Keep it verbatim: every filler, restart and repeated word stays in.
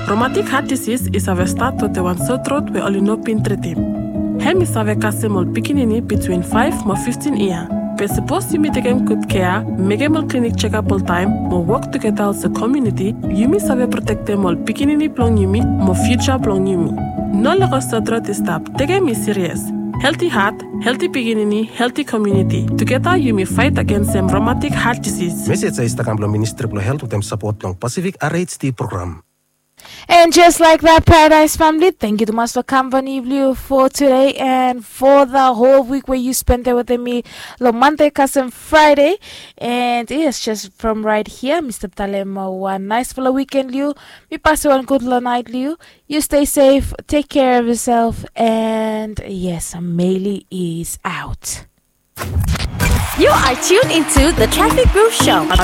Rheumatic heart disease is a start to the one sore throat we only know pin treaty. Hem is a casemol pikinini between five to fifteen years. We're supposed to be taking good care, make them clinic check-up all time, mo work together as a community, yumi save protect them all pikinini plong yumi, mo future plong yumi. No longer throat is stop, take me serious. Healthy heart, healthy pikinini, healthy community. Together you may fight against some rheumatic heart disease. Message is the Ministry of Health with support long Pacific R H D program. And just like that, Paradise family, thank you so much for accompanying you for today and for the whole week where you spent there with me, the Monday, Custom Friday. And yes, just from right here, Mister Talema, one nice full weekend, you. We pass you one good night, you. You stay safe, take care of yourself, and yes, Meili is out. You are tuned into the Traffic Booth Show.